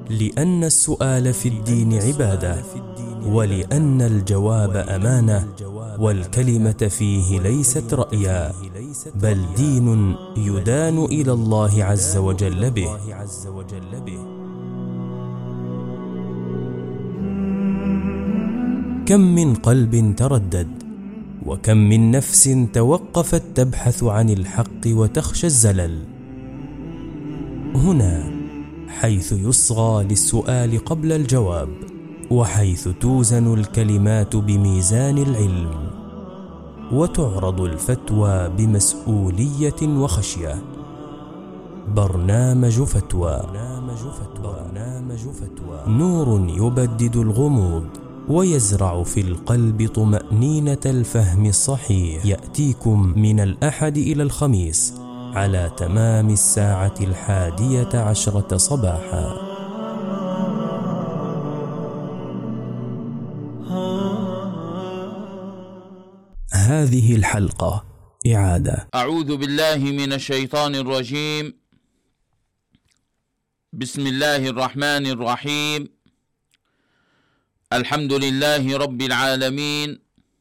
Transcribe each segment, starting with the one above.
لأن السؤال في الدين عبادة، ولأن الجواب أمانة، والكلمة فيه ليست رأيا، بل دين يدان إلى الله عز وجل به. كم من قلب تردد، وكم من نفس توقفت تبحث عن الحق وتخشى الزلل. هنا حيث يصغى للسؤال قبل الجواب، وحيث توزن الكلمات بميزان العلم، وتعرض الفتوى بمسؤولية وخشية. برنامج فتوى، نور يبدد الغموض ويزرع في القلب طمأنينة الفهم الصحيح. يأتيكم من الأحد إلى الخميس على تمام 11:10 صباحا. هذه الحلقة إعادة. أعوذ بالله من الشيطان الرجيم. بسم الله الرحمن الرحيم. الحمد لله رب العالمين،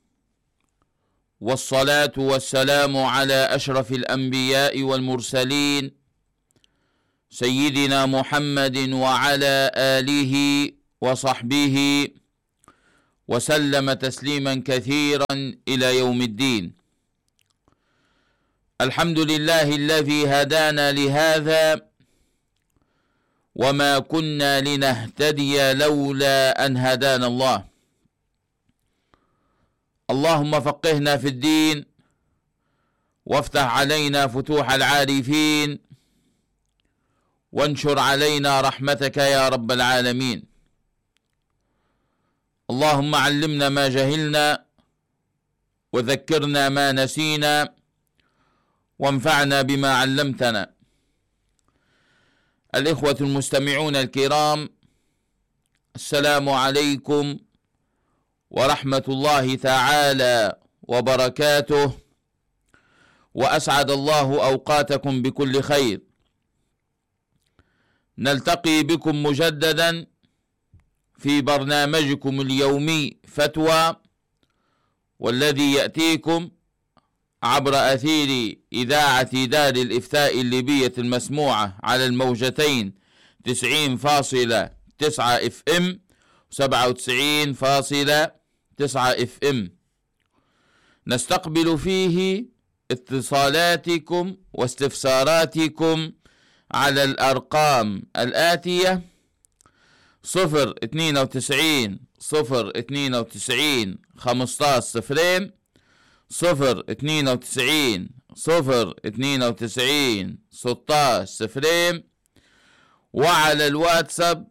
والصلاة والسلام على أشرف الأنبياء والمرسلين سيدنا محمد وعلى آله وصحبه وسلم تسليما كثيرا إلى يوم الدين. الحمد لله الذي هدانا لهذا، وما كنا لنهتدي لولا أن هدانا الله. اللهم فقهنا في الدين، وافتح علينا فتوح العارفين، وانشر علينا رحمتك يا رب العالمين. اللهم علمنا ما جهلنا، وذكرنا ما نسينا، وانفعنا بما علمتنا. الإخوة المستمعون الكرام، السلام عليكم ورحمة الله تعالى وبركاته، وأسعد الله أوقاتكم بكل خير. نلتقي بكم مجددا في برنامجكم اليومي فتوى، والذي يأتيكم عبر أثير إذاعة دار الإفتاء الليبية المسموعة على الموجتين 90.9 FM و97.9 FM. نستقبل فيه اتصالاتكم واستفساراتكم على الأرقام الآتية: 092 092 15 0، 092 092 16 0، وعلى الواتساب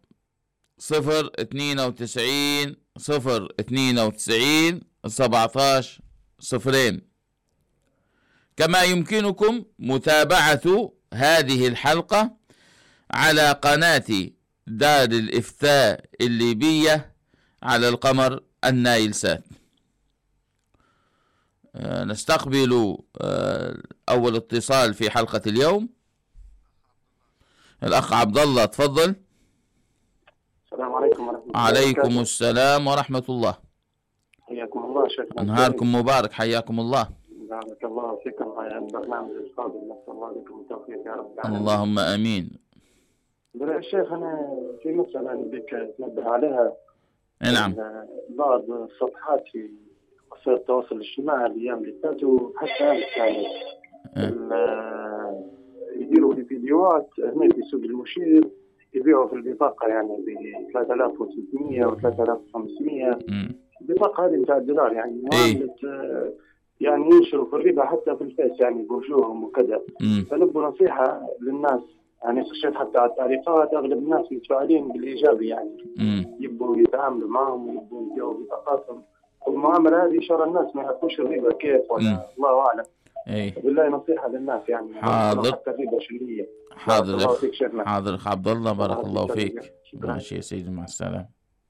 092 092 17 0. كما يمكنكم متابعة هذه الحلقة على قناة دار الإفتاء الليبية على القمر النايلسات. نستقبل أول اتصال في حلقة اليوم. الأخ عبد الله، تفضل. السلام عليكم ورحمة الله. عليكم السلام ورحمة الله. حياكم الله شيخنا. نهاركم مبارك، حياكم الله. بارك الله فيكم على البرنامج القادم، نسأل الله لكم التوفيق يا رب العالمين. اللهم آمين. الشيخ، أنا في مسألة بدك تنبه عليها. نعم. بعض الصفحات في وسائل التواصل الاجتماعي الأيام اللي فاتوا حتى يعني يديروا في فيديوهات هنا في سوق المشير، يبيعوا في البطاقة يعني ب 3600 و 3500. البطاقة هذه بتاع الدولار يعني يعني ينشروا في الربا حتى في الفيس يعني بوجوههم وكذا. فنبغى نصيحة للناس، يعني خشيت حتى على التعليقات أغلب الناس متفاعلين بالإيجابي، يعني يبغوا يتعاملوا معهم ويبغوا يبيعوا بطاقاتهم. والمعاملة هذه إن شاء الله الناس ما يعرفوش الربا كيف ولا الله أعلم. بالله نصيحة للناس يعني. حاضر. حتى الربا شنية. حاضر. حاضر عبد الله، بارك الله فيك. ماشي يا سيدي، مع السلامة.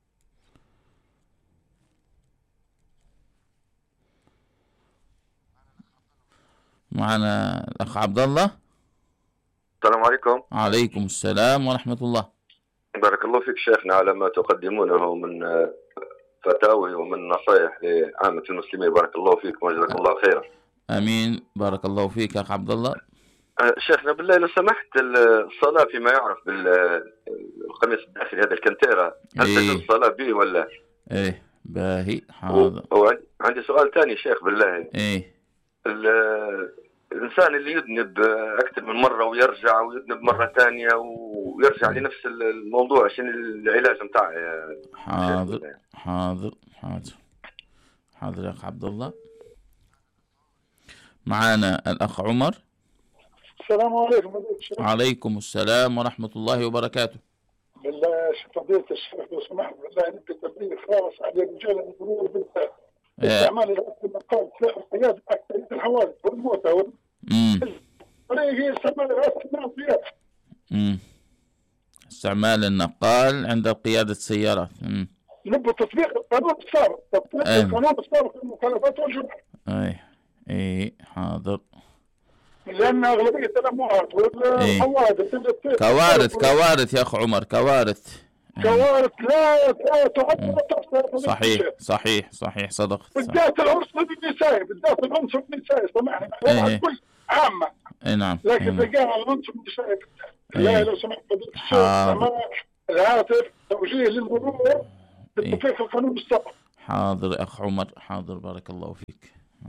معنا الأخ عبد الله. السلام عليكم. عليكم السلام ورحمة الله. بارك الله الله فيك شيخنا على ما تقدمونه من فتاوي ومن نصائح لعامة المسلمين. بارك الله فيك وجزاك الله خيرا. امين. بارك الله فيك اخ عبد الله. شيخنا بالله لو سمحت، الصلاة فيما يعرف بالقميص الداخلي هذا الكنتيرة، هل تجوز الصلاة به ولا؟ ايه باهي حاضر. عندي سؤال ثاني شيخ بالله. ايه الإنسان اللي يذنب أكثر من مرة ويرجع ويذنب مرة ثانية ويرجع لنفس الموضوع، شنو العلاج متاعه؟ حاضر يا أخ عبد الله. معانا الأخ عمر. السلام عليكم. وعليكم السلام ورحمة الله وبركاته. بالله فضيلة الشيخ لو سمحت بالله نبي تبليغ خالص على رجال المرور بالذات استعمال الرأس المقام في القيادة أكثر الحوادث والموتى هي استعمال الرأس الناقيات. استعمال النقال عند قيادة السيارات. نبي تطبيق القانون السابق، تطبيق القانون السابق المخالفات والجنح. اي حاضر. لأن أغلبية الأموات والحوادث كوارث يا أخ عمر، كوارث لا تعد صحيح صدقت. بالذات العنصر النسائي سمعنا كل عامة. نعم. لكن رجال العنصر النسائي لا لو سمحت الهاتف توجيه للمرور بتطبيق القانون السابق. حاضر يا أخ عمر، حاضر بارك الله فيك.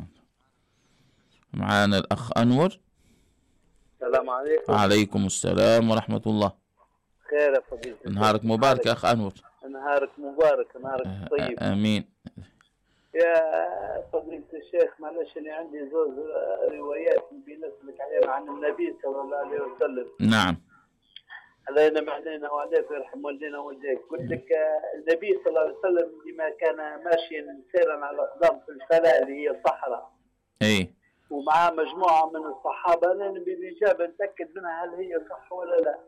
معانا الأخ أنور. السلام عليكم. وعليكم السلام ورحمة الله. خير يا فضيلة. نهارك مبارك يا أخ أنور. نهارك مبارك، نهارك طيب. آمين. يا فضيلة الشيخ معلش أنا عندي زوج روايات بنسلك عليها عن النبي صلى الله عليه وسلم. نعم. علينا معلينا وعليك ويرحم والدينا والديك. قلت لك النبي صلى الله عليه وسلم لما كان ماشيا سيرا على الأقدام في الفلاة اللي هي الصحراء. ومعاه مجموعة من الصحابة، أنا نبي الإجابة نتأكد منها هل هي صح ولا لا.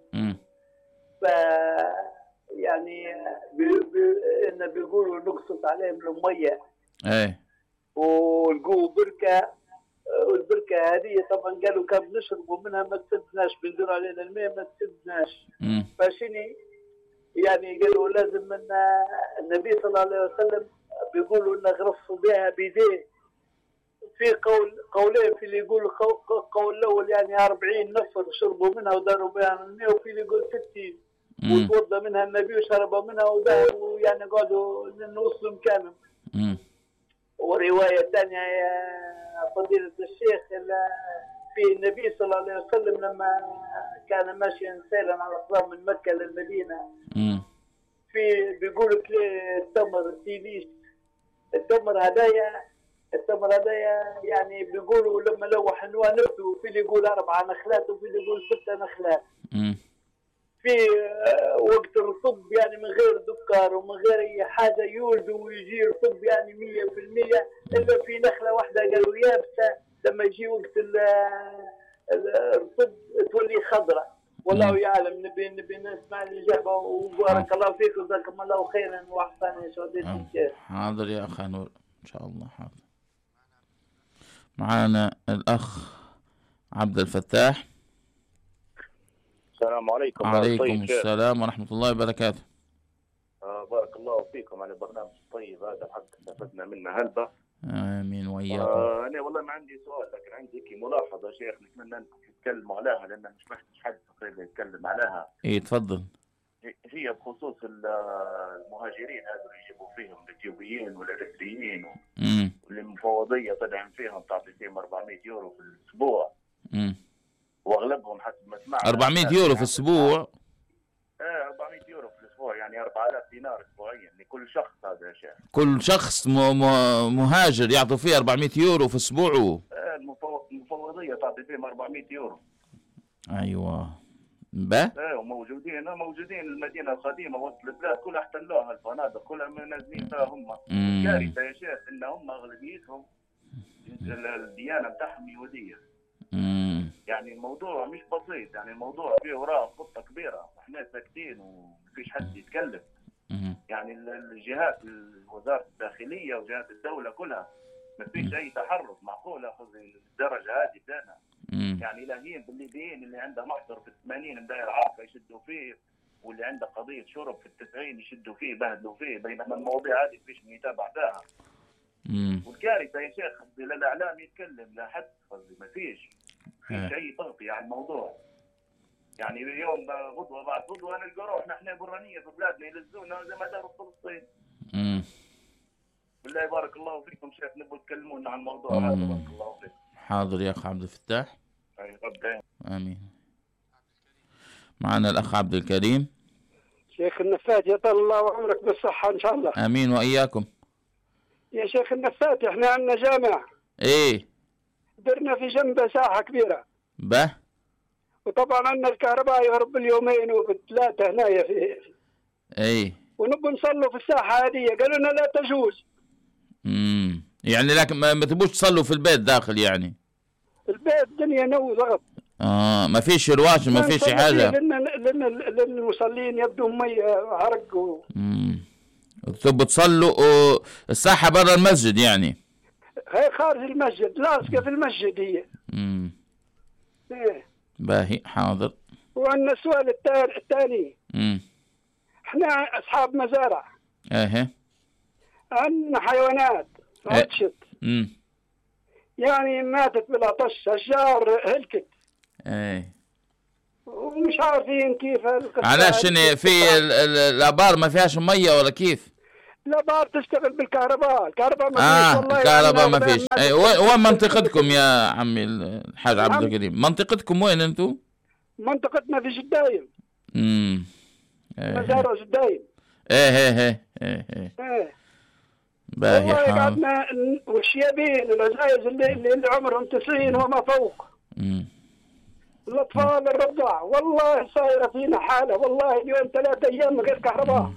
يعني إنه بيقولوا نقصت عليهم المية. ولقوا بركة، والبركة هذه طبعا قالوا كم نشربوا منها ما تسدناش، بندور علينا الماء ما تسدناش. فشني يعني قالوا لازم من النبي صلى الله عليه وسلم بيقولوا إنه غرفوا بها بيديه. في قولين، في اللي يقول قول الأول يعني 40 نفر شربوا منها وداروا بها الماء، وفي اللي يقول 60 وتوضى منها النبي وشرب منها وذهبوا يعني قعدوا نوصلوا مكانهم. ورواية ثانية يا فضيلة الشيخ في النبي صلى الله عليه وسلم لما كان ماشيا سيرا على الأقدام من مكة للمدينة، في بيقولوا التمر تيليس، التمر هدايا يعني بيقولوا لما لوح انواع نبتوا، في اللي يقول 4 نخلات وفي اللي يقول 6 نخلات. في وقت الرطب يعني من غير دكر ومن غير اي حاجه يولدوا ويجي الرطب يعني 100%، الا في نخله واحده قالوا يابسه لما يجي وقت الرطب تولي خضراء. والله يعلم. نبي نسمع الاجابه. وبارك الله فيك وجزاكم الله خيرا واحسن يا فضيلة الشيخ. حاضر يا اخ نور ان شاء الله. حاضر. معانا الأخ عبد الفتاح. السلام عليكم. وعليكم السلام ورحمة الله وبركاته. بارك الله فيكم على البرنامج الطيب هذا، حق استفدنا منه هلبة. آمين وإياكم. أنا والله ما عندي سؤال، لكن عندي ملاحظة شيخ نتمنى أنكم تتكلموا عليها، لأن مش محتاج حد تقريبا يتكلم عليها. تفضل. هي بخصوص المهاجرين هذول اللي يجيبوا فيهم الإثيوبيين والإريتريين والمفوضية طلع فيهم تعطي فيهم 400 يورو في الأسبوع. واغلبهم حسب ما سمعنا 400 يورو في الأسبوع. 400 يورو في الأسبوع يعني 4000 دينار أسبوعيا لكل شخص. هذا يا شيخ كل شخص مهاجر يعطوا فيه 400 يورو في أسبوعه. المفوضية تعطي فيهم 400 يورو. أيوة وموجودين المدينة القديمة وسط البلاد كلها احتلوها، الفنادق كلها نازلين فيها هم. الكارثة يا شيخ إن هم أغلبيتهم الديانة بتاعهم يهودية. يعني الموضوع مش بسيط، يعني الموضوع فيه وراه خطة كبيرة واحنا ساكتين ومفيش حد يتكلم. يعني الجهات وزارة الداخلية وجهات الدولة كلها مفيش أي تحرك معقول أخذ الدرجة هذه بتاعنا. يعني لاهين بالليبيين اللي عنده محضر في 80 مداير عارفة يشدوا فيه واللي عنده قضيه شرب في التسعين يشدوا فيه يبهدلوا فيه، بينما المواضيع هذه فيش من يتابع فيها. والكارثه يا شيخ لا الاعلام يتكلم لا حد ما فيش اي تغطيه على الموضوع. يعني اليوم غدوه بعد غدوه نلقى روحنا احنا برانيه في بلادنا يلزونا زي ما داروا في فلسطين. بالله بارك الله فيكم شيخ، نبغوا تكلمونا عن الموضوع هذا. بارك الله فيكم. حاضر يا اخ عبد الفتاح. ربنا امين. معنا الاخ عبد الكريم. شيخ النفات يطال الله عمرك بالصحه ان شاء الله. امين واياكم. يا شيخ النفات احنا عندنا جامع. ايه. درنا في جنبه ساحه كبيره. به. وطبعا عندنا الكهرباء يهرب باليومين وبالثلاثه هنايا في. ايه. ونبغى نصلوا في الساحه هذه، قالوا لنا لا تجوز. يعني لكن ما تبوش تصلوا في البيت داخل يعني. البيت الدنيا نو ضغط. ما فيش رواش ما فيش حاجه. لان المصلين يبدو ميه عرق تبوا تصلوا الساحه برا المسجد يعني. هي خارج المسجد، لاصقه في المسجد هي. ايه. باهي حاضر. وعندنا السؤال الثاني. احنا اصحاب مزارع. ايه. عندنا حيوانات عطشت. يعني ماتت بالعطش، اشجار هلكت. ايه. ومش عارفين كيف علاش في الابار ما فيهاش ميه ولا كيف؟ الابار تشتغل بالكهرباء، الكهرباء ما فيش. والله الكهرباء ما فيش. وين منطقتكم يا عمي الحاج عبد الكريم؟ منطقتكم وين انتم؟ منطقتنا في جدايم. مزارع جدايم. ايه. باهي. والله قعدنا والشيابين العزايز اللي عمرهم 90 وما فوق. الاطفال الرضع والله صايره فينا حاله، والله اليوم 3 ايام من غير كهرباء.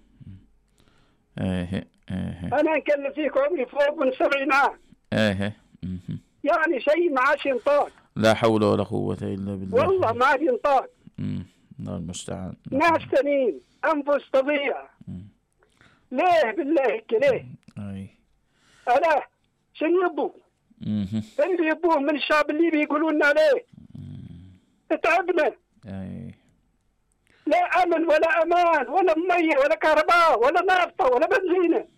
ايه. انا نكلم فيك عمري فوق من 70 عام. ايه. يعني شيء ما عادش ينطاق. لا حول ولا قوه الا بالله. والله ما عاد ينطاق. الله المستعان. ناس تنين، انفس تضيع. ليه بالله ليه؟ اي. الا شنو يبوا؟ اللي يبوه من الشعب الليبي يقولوا لنا عليه. تعبنا. اي. لا امن ولا امان ولا ميه ولا كهرباء ولا نافطه ولا بنزينه.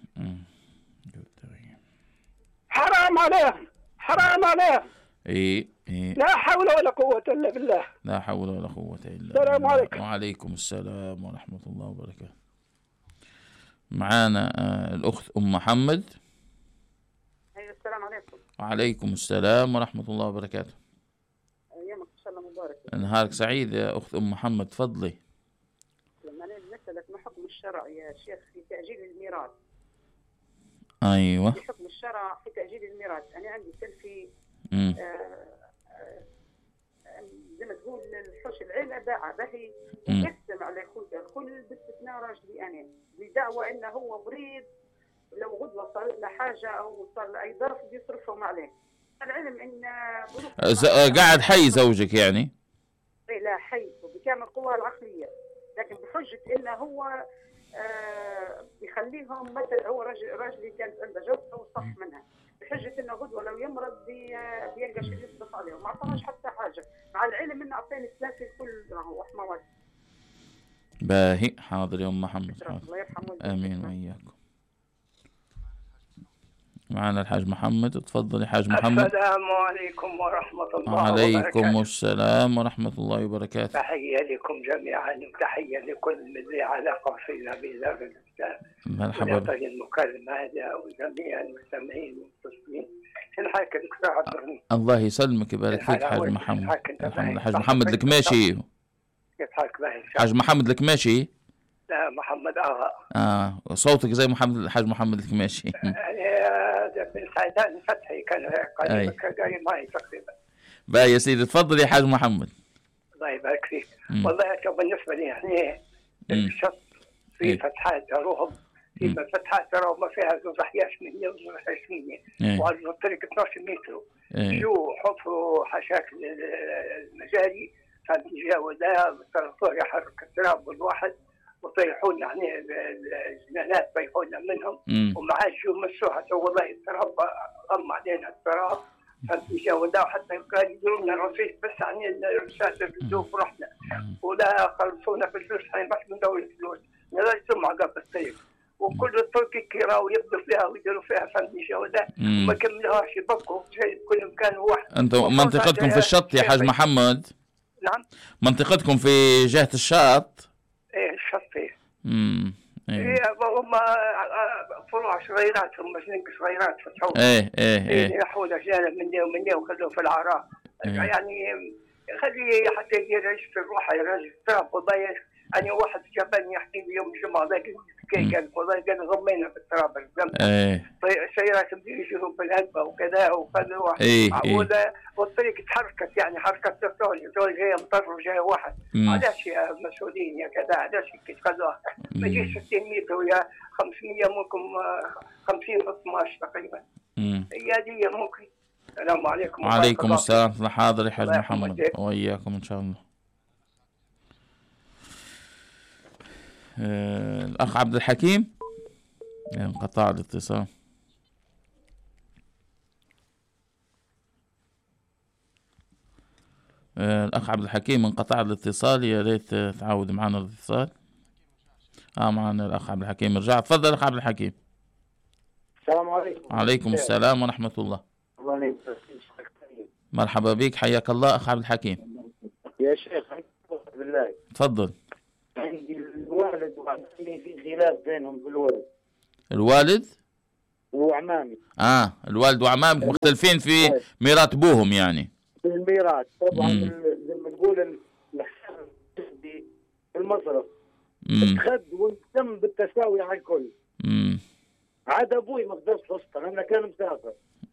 حرام عليهم، حرام عليهم. اي. لا حول ولا قوه الا بالله. لا حول ولا قوه الا بالله. السلام عليكم. وعليكم السلام ورحمه الله وبركاته. معانا الاخت ام محمد. ايوه السلام عليكم. وعليكم السلام ورحمه الله وبركاته. ايامك ان شاء الله مبارك. نهارك سعيد يا اخت ام محمد، تفضلي. لما انا مسألة ما حكم الشرع يا شيخ في تأجيل الميراث؟ ايوه. في حكم الشرع في تأجيل الميراث، انا عندي سلفي زي ما تقول الحوش العيله باعه باهي يقسم على خوته الكل باستثناء راجلي انا بدعوى انه هو مريض، لو غدوه صارت له حاجه او صار له اي ظرف بيصرفهم عليه. العلم ان قاعد حي زوجك يعني؟ لا حي وبكامل قواه العقليه، لكن بحجه انه هو بيخليهم مثلا هو راجلي كانت عنده جوزها وصح منها، بحجه انه غدوه لو يمرض بيلقى شيء يصرف عليه وما اعطاهاش حتى حاجه، مع العلم انه اعطاني الثلاثه الكل وحموات. باهي حاضر يا ام محمد. الله يرحمه. امين واياكم. معنا الحاج محمد، تفضل يا حاج محمد. السلام عليكم ورحمة الله وعليكم وبركاته. السلام ورحمة الله وبركاته. تحية لكم جميعا وتحية لكل من ذي علاقة فينا بذات الإسلام. مرحبا. ونعطي المكالمة هذا وجميع المستمعين والمتصلين. الحاج دكتور عبد الرحمن. الله يسلمك يبارك فيك حاج محمد. الحاج محمد الكماشي. كيف حالك باهي؟ حاج محمد الكماشي. لا محمد آغا. صوتك زي الحاج محمد الكماشي. بن سعيدان الفتحي كان قريب معي تقريبا. باهي يا سيدي تفضل يا حاج محمد. الله يبارك فيك. والله بالنسبة لي يعني الشط في فتحات تراهم في فتحات تراهم ما فيها زوج حياش 100 وزوج حياش 100 وعلى الطريق 12 متر. شو حفروا حشاك المجاري كانت تجاوزها طرفوها يحرك التراب بالواحد وطيحونا يعني الجنانات طيحونا منهم وما عادش يمسوها. والله التراب غم علينا التراب ودا حتى كان يديروا لنا رصيد بس يعني الرسالة في السوق رحنا ولا خلصونا في الفلوس حين بس من دولة الفلوس لا يسمع قبل الطريق وكل الطرق كيراو يبدو فيها ويديروا فيها فنديشة ودا وما كملوهاش يبقوا في كل مكان واحد. أنتم منطقتكم في الشط يا حاج محمد؟ نعم. منطقتكم في جهة الشط؟ إيه الشط إيه. إيه هم فروع صغيرات هم صغيرات فتحوا. إيه. يحوا الأجانب من دي ومن دي وخلوه في العراء. يعني خليه حتى يعيش في الروحة يراجع التراب وضايق. أنا واحد جابني يحكي لي يوم الجمعة ذاك قال والله قال غمينا في التراب سيارات يجوا بالهلبة وكذا وخلوه والطريق تحركت يعني حركت الدول جاية مطر وجاي واحد علاش يا مسؤولين يا كذا علاش تخلوها ما يجيش 600 ويا 500 ممكن 50 12 تقريبا هي هذه ممكن. السلام عليكم. وعليكم السلام. حاضر يا حاج محمد وإياكم إن شاء الله. الأخ عبد الحكيم انقطع الاتصال. الأخ عبد الحكيم انقطع الاتصال، يا ريت تعود معنا الاتصال. معنا الأخ عبد الحكيم رجع. تفضل أخ عبد الحكيم. السلام عليكم. وعليكم السلام ورحمة الله. مرحبا بك، حياك الله أخ عبد الحكيم. يا شيخ بالله تفضل. عندي الوالد وعمامي في خلاف بينهم في الولد. الوالد وعمامي. الوالد وعمامك مختلفين في ميراث ابوهم يعني. في الميراث طبعا زي ما تقول الحساب في المصرف اتخذ وانتم بالتساوي على الكل. عاد ابوي ما قدرش وسطه لانه كان مسافر.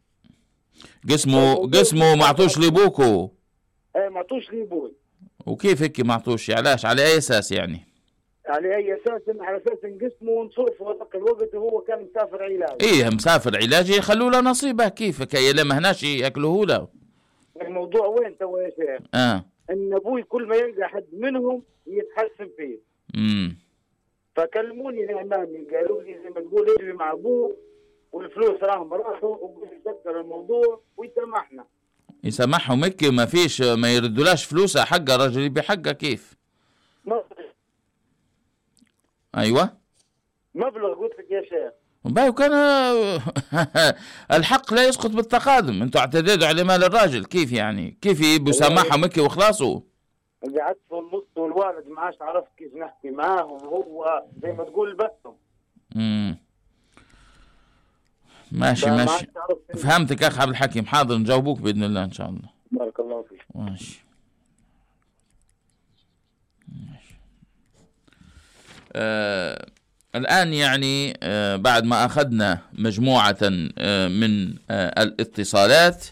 قسمه ما عطوش لابوكو؟ ايه ما عطوش لابوي. وكيف هيك ما عطوش؟ علاش؟ على اي اساس يعني؟ على اي اساس؟ على اساس نقسمه ونصرفه هذاك الوقت وهو كان مسافر علاج. ايه مسافر علاج يخلوا له نصيبه كيفك يا لما هناش ياكلوه له. الموضوع وين تو يا شيخ؟ ان ابوي كل ما يلقى حد منهم يتحسن فيه. فكلموني لعمامي قالوا لي زي ما تقول اجري مع ابوه والفلوس راهم راحوا ويتذكر الموضوع ويسامحنا. يسامحهم هيك ما فيش ما يردولاش فلوسها حقه رجل بحقه كيف؟ ايوه مبلغ قلت لك يا شيخ. باي وكان الحق لا يسقط بالتقادم، انتوا اعتديتوا على مال الراجل كيف يعني؟ كيف يبوا يسامحهم هيك وخلاصوا؟ قعدت في النص والوالد ما عادش عرفت كيف نحكي معاه وهو زي ما تقول بسهم. ماشي فهمتك اخ عبد الحكيم. حاضر نجاوبوك باذن الله ان شاء الله. بارك الله فيك. ماشي. الآن يعني بعد ما أخذنا مجموعة من الاتصالات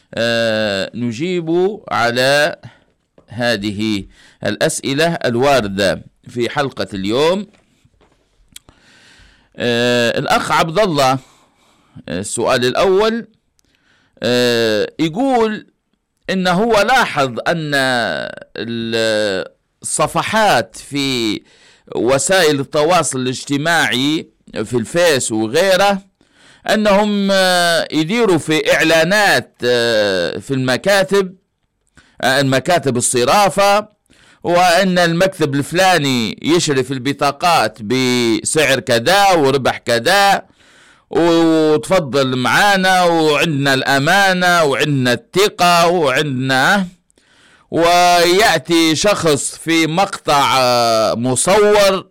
نجيب على هذه الأسئلة الواردة في حلقة اليوم. الأخ عبد الله السؤال الأول يقول إنه هو لاحظ أن الصفحات في وسائل التواصل الاجتماعي في الفيس وغيره أنهم يديروا في إعلانات في المكاتب الصرافة، وأن المكتب الفلاني يشرف البطاقات بسعر كذا وربح كذا وتفضل معانا وعندنا الأمانة وعندنا الثقة وعندنا. ويأتي شخص في مقطع مصور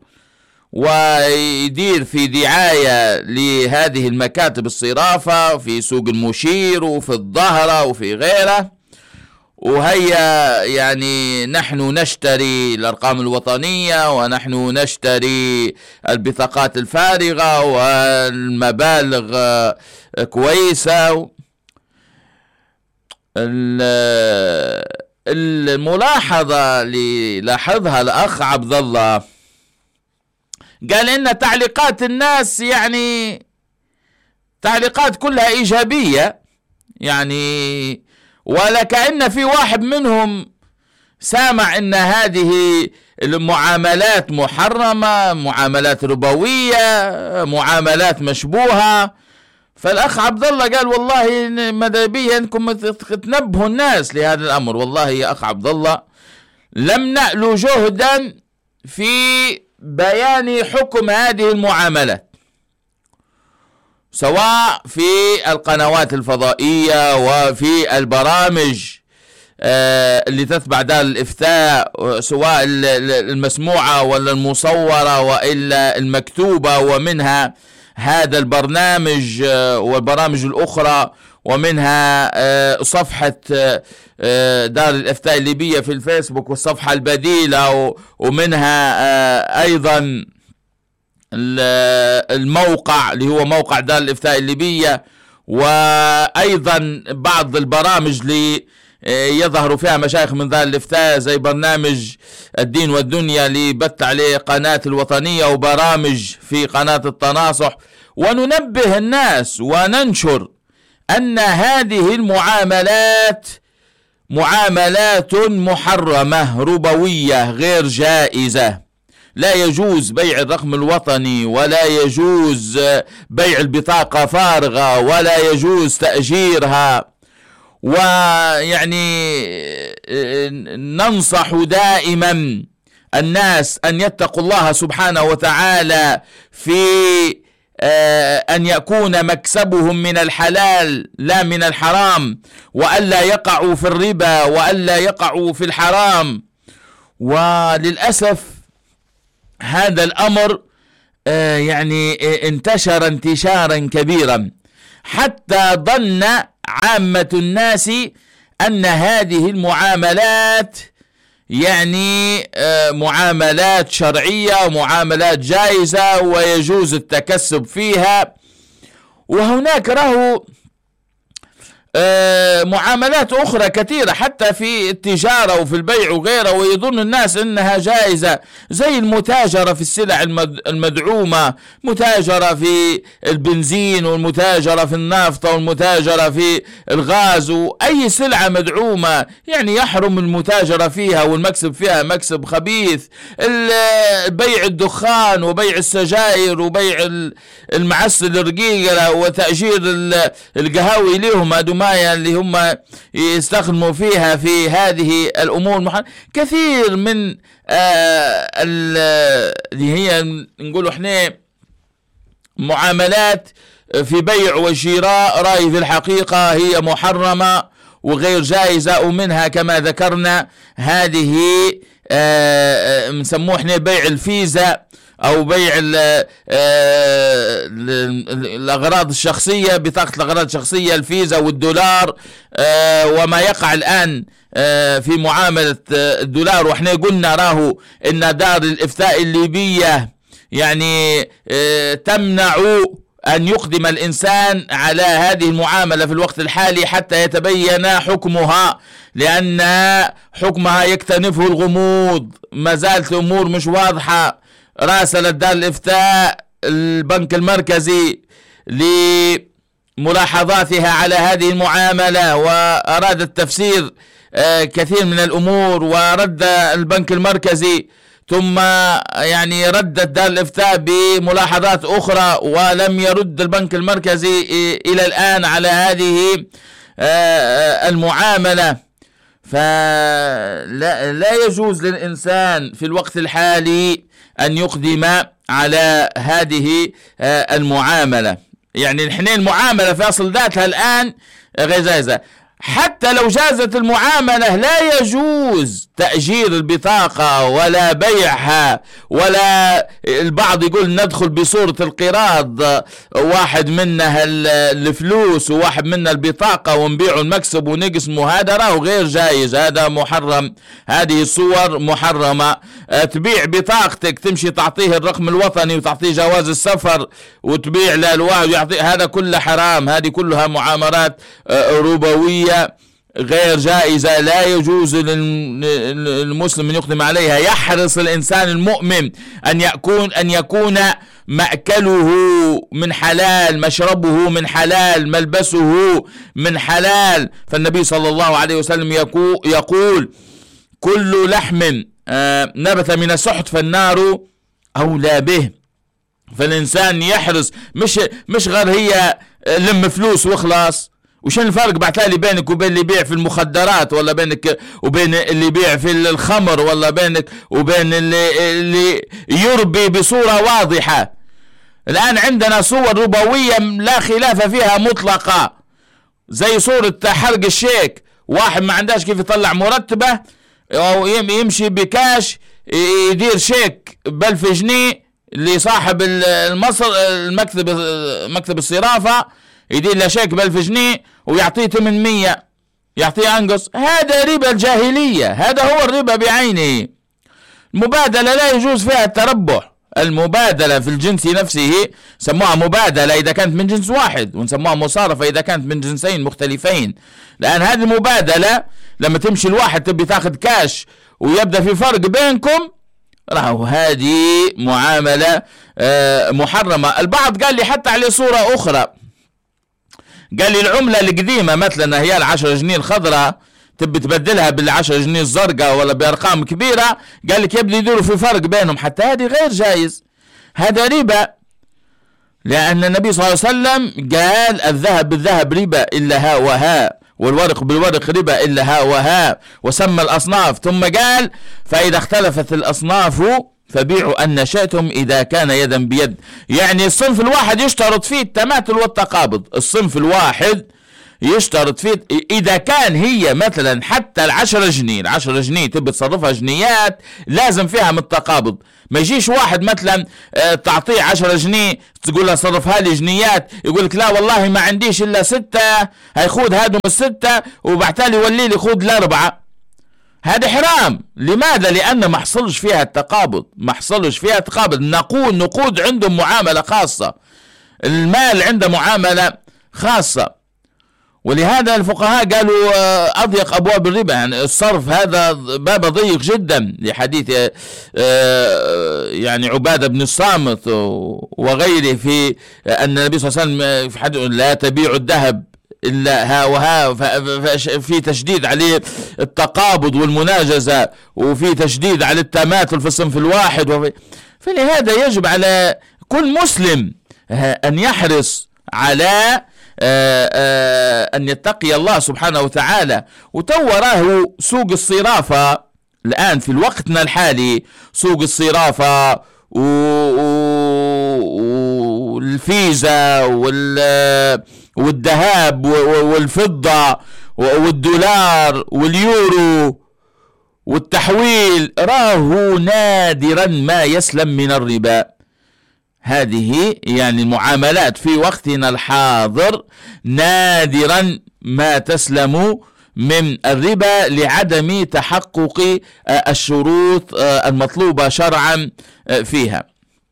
ويدير في دعاية لهذه المكاتب الصرافة في سوق المشير وفي الظهرة وفي غيره، وهيا يعني نحن نشتري الأرقام الوطنية ونحن نشتري البطاقات الفارغة والمبالغ كويسة. الملاحظة اللي لاحظها الأخ عبد الله قال إن تعليقات الناس يعني تعليقات كلها إيجابية يعني، ولا كأن في واحد منهم سامع إن هذه المعاملات محرمة، معاملات ربوية، معاملات مشبوهة. فالأخ عبد الله قال والله ماذا بي أنكم تنبهوا الناس لهذا الأمر. والله يا أخ عبد الله لم نألو جهدا في بيان حكم هذه المعاملات، سواء في القنوات الفضائية وفي البرامج اللي تتبع دار الإفتاء، سواء المسموعة ولا المصورة وإلا المكتوبة، ومنها هذا البرنامج والبرامج الأخرى، ومنها صفحة دار الإفتاء الليبية في الفيسبوك والصفحة البديلة، ومنها أيضا الموقع اللي هو موقع دار الإفتاء الليبية، وأيضا بعض البرامج اللي يظهر فيها مشايخ من دار الإفتاء زي برنامج الدين والدنيا اللي بث عليه قناة الوطنية، وبرامج في قناة التناصح. وننبه الناس وننشر أن هذه المعاملات معاملات محرمة ربوية غير جائزة. لا يجوز بيع الرقم الوطني، ولا يجوز بيع البطاقة فارغة، ولا يجوز تأجيرها. ويعني ننصح دائما الناس أن يتقوا الله سبحانه وتعالى في أن يكون مكسبهم من الحلال لا من الحرام، وألا يقعوا في الربا، وألا يقعوا في الحرام. وللأسف هذا الأمر يعني انتشر انتشارا كبيرا، حتى ظن عامة الناس أن هذه المعاملات يعني معاملات شرعية ومعاملات جائزة ويجوز التكسب فيها. وهناك له معاملات أخرى كثيرة حتى في التجارة وفي البيع وغيره، ويظن الناس أنها جائزة، زي المتاجرة في السلع المدعومة، متاجرة في البنزين، والمتاجرة في النفط، والمتاجرة في الغاز، وأي سلعة مدعومة يعني يحرم المتاجرة فيها، والمكسب فيها مكسب خبيث. بيع الدخان وبيع السجائر وبيع المعسل الرقيقة وتأجير القهاوي لهم دمايا اللي هم يستخدموا فيها في هذه الأمور. كثير من اللي هي نقول احنا معاملات في بيع وشراء رأي في الحقيقة هي محرمة وغير جائزة. ومنها كما ذكرنا هذه نسموه احنا بيع الفيزا أو بيع الأغراض الشخصية، بطاقة الأغراض الشخصية، الفيزا والدولار، وما يقع الآن في معاملة الدولار. وإحنا قلنا راه إن دار الإفتاء الليبية يعني تمنع أن يقدم الإنسان على هذه المعاملة في الوقت الحالي حتى يتبين حكمها، لأن حكمها يكتنفه الغموض، ما زالت الأمور مش واضحة. راسلت دار الإفتاء البنك المركزي لملاحظاتها على هذه المعاملة، وأرادت تفسير كثير من الأمور، ورد البنك المركزي، ثم يعني ردت دار الإفتاء بملاحظات أخرى، ولم يرد البنك المركزي إلى الآن على هذه المعاملة. فلا يجوز للإنسان في الوقت الحالي أن يقدم على هذه المعاملة. يعني الحين المعاملة في أصل ذاتها الآن غير جائزة. حتى لو جازت المعاملة لا يجوز تأجير البطاقة ولا بيعها، ولا البعض يقول ندخل بصورة القراض، واحد منها الفلوس وواحد منها البطاقة ونبيعوا المكسب ونقسموا. هذا راه غير جائز، هذا محرم، هذه الصور محرمة. تبيع بطاقتك تمشي تعطيه الرقم الوطني وتعطيه جواز السفر وتبيع له الواحد ويعطيه، هذا كله حرام. هذه كلها معاملات ربوية غير جائزة، لا يجوز للمسلم أن يقدم عليها. يحرص الإنسان المؤمن أن يكون مأكله من حلال، مشربه من حلال، ملبسه من حلال. فالنبي صلى الله عليه وسلم يقول كل لحم نبت من السحت فالنار أولى به. فالإنسان يحرص، مش غير هي لم فلوس وخلاص. وشن الفرق بعتالي بينك وبين اللي يبيع في المخدرات، ولا بينك وبين اللي يبيع في الخمر، ولا بينك وبين اللي يربي بصورة واضحة. الآن عندنا صور ربوية لا خلاف فيها مطلقة، زي صورة حرق الشيك. واحد ما عندهاش كيف يطلع مرتبة أو يمشي بكاش يدير شيك ب1000 جنيه لصاحب مكتب الصرافة، يدير له شيك ب1000 جنيه ويعطيه 800، يعطيه أنقص. هذا ربا الجاهلية، هذا هو الربا بعينه. المبادلة لا يجوز فيها التربح. المبادلة في الجنس نفسه سموها مبادلة إذا كانت من جنس واحد، ونسموها مصارفة إذا كانت من جنسين مختلفين. لأن هذه المبادلة لما تمشي الواحد تبي تاخذ كاش ويبدأ في فرق بينكم، راهو هذه معاملة محرمة. البعض قال لي حتى على صورة أخرى، قال لي العملة القديمة مثلا هي 10 جنيه الخضراء تبي تبدلها بال10 جنيه الزرقاء ولا بأرقام كبيرة، قال لك يبدأ يدوروا في فرق بينهم. حتى هذه غير جائز، هذا ربا. لأن النبي صلى الله عليه وسلم قال الذهب بالذهب ربا إلا ها وها، والورق بالورق ربا إلا ها وها، وسمى الأصناف. ثم قال فإذا اختلفت الأصناف فبيعوا أن شئتم إذا كان يدا بيد. يعني الصنف الواحد يشترط فيه التماثل والتقابض. الصنف الواحد يشترط فيه إذا كان هي مثلا حتى 10 جنيه، 10 جنيه تبي تصرفها جنيات لازم فيها من التقابض. ما يجيش واحد مثلا تعطيه 10 جنيه تقول له صرفها لي جنيات، يقول لك لا والله ما عنديش إلا 6، هيخود هادم ال6 وبعتالي يولي لي خود ال4. هذا حرام. لماذا؟ لأن ما حصلش فيها التقابض، ما حصلش فيها تقابض. نقود عندهم معاملة خاصة، المال عنده معاملة خاصة. ولهذا الفقهاء قالوا أضيق أبواب الربا، يعني الصرف هذا باب ضيق جدا، لحديث يعني عبادة بن الصامت وغيره في أن النبي صلى الله عليه وسلم في حديث لا تبيع الذهب إلا ها وها، في تشديد عليه التقابض والمناجزة، وفي تشديد على التماثل في الصنف الواحد. فلهذا يجب على كل مسلم أن يحرص على أن يتقي الله سبحانه وتعالى. وتوراه سوق الصرافة الآن في وقتنا الحالي، سوق الصرافة والفيزا والذهب والفضة والدولار واليورو والتحويل، راه نادرا ما يسلم من الربا. هذه يعني المعاملات في وقتنا الحاضر نادرا ما تسلم من الربا لعدم تحقق الشروط المطلوبة شرعا فيها.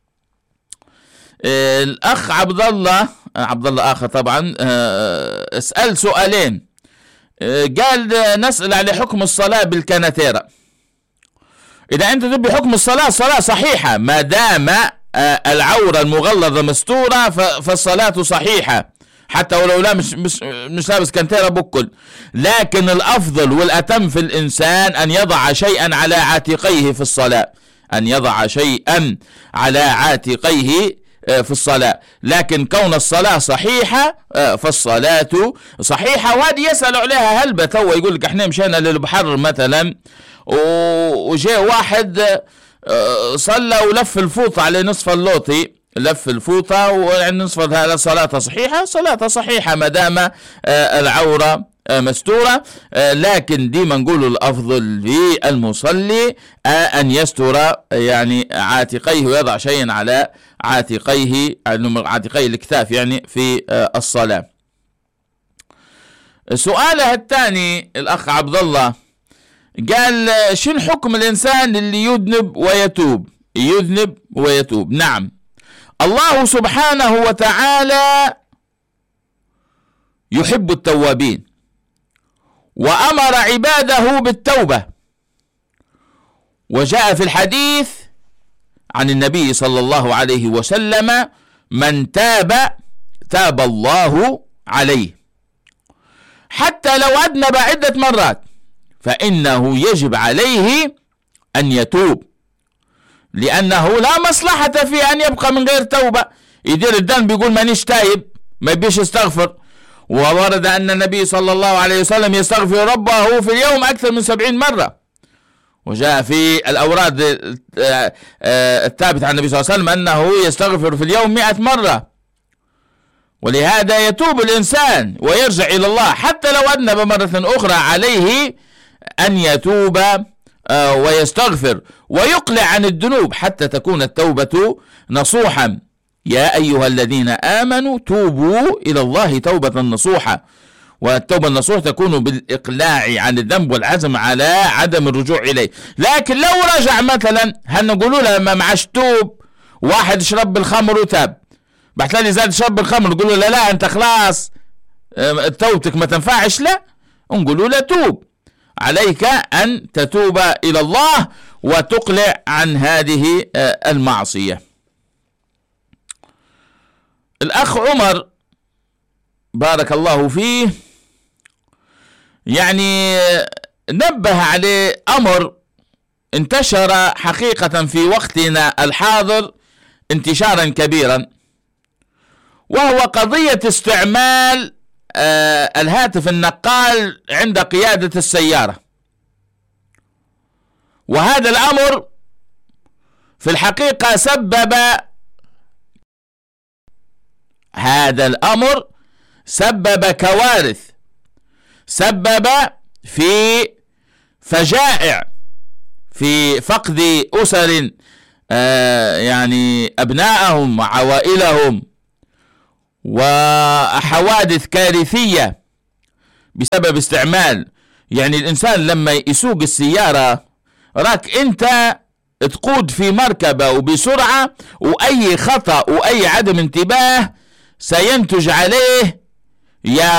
الأخ عبد الله آخر طبعا اسأل سؤالين. قال نسأل على حكم الصلاة بالكناتيرة. إذا أنت تبي حكم الصلاة صحيحة ما دام العورة المغلظة مستورة فالصلاة صحيحة، حتى ولو لا مش لابس كنتيرة بكل. لكن الأفضل والأتم في الإنسان أن يضع شيئا على عاتقيه في الصلاة، أن يضع شيئا على عاتقيه في الصلاة. لكن كون الصلاة صحيحة فالصلاة صحيحة. وهذه يسأل عليها هلبة توا، يقول لك احنا مشينا للبحر مثلا وجاء واحد صلى ولف الفوطة على نصف اللوطي، لف الفوطة ونصف هذا صلاة صحيحة، صلاة صحيحة ما دام العورة مستورة. لكن ديما نقول الأفضل للمصلي أن يستر يعني عاتقيه ويضع شيئا على عاتقيه الكتاف يعني في الصلاة. سؤاله الثاني الأخ عبد الله قال شن حكم الإنسان اللي يذنب ويتوب؟ نعم، الله سبحانه وتعالى يحب التوابين وأمر عباده بالتوبة. وجاء في الحديث عن النبي صلى الله عليه وسلم من تاب الله عليه، حتى لو أذنب عدة مرات فإنه يجب عليه أن يتوب، لأنه لا مصلحة في أن يبقى من غير توبة. يدير الذنب يقول مانيش تايب، ما يبيش يستغفر. وورد أن النبي صلى الله عليه وسلم يستغفر ربه في اليوم أكثر من 70 مرة، وجاء في الأوراد الثابت عن النبي صلى الله عليه وسلم أنه يستغفر في اليوم 100 مرة. ولهذا يتوب الإنسان ويرجع إلى الله حتى لو أذنب مرة أخرى، عليه أن يتوب ويستغفر ويقلع عن الذنوب حتى تكون التوبة نصوحا. يا أيها الذين آمنوا توبوا إلى الله توبة نصوحا. والتوبة النصوح تكون بالإقلاع عن الذنب والعزم على عدم الرجوع إليه. لكن لو رجع مثلا، هنقولوا له ما معش توب، واحد شرب الخمر وتاب، بعد ثاني زاد شرب الخمر، نقولوا له لا أنت خلاص توبتك ما تنفعش، لا، نقولوا له توب، عليك أن تتوب إلى الله وتقلع عن هذه المعصية. الأخ عمر بارك الله فيه يعني نبه عليه أمر انتشر حقيقة في وقتنا الحاضر انتشارا كبيرا، وهو قضية استعمال الهاتف النقال عند قيادة السيارة. وهذا الأمر في الحقيقة سبب كوارث، سبب في فجائع، في فقد أسر يعني أبنائهم وعوائلهم، وحوادث كارثية بسبب استعمال. يعني الإنسان لما يسوق السيارة، راك أنت تقود في مركبة وبسرعة، وأي خطأ وأي عدم انتباه سينتج عليه يا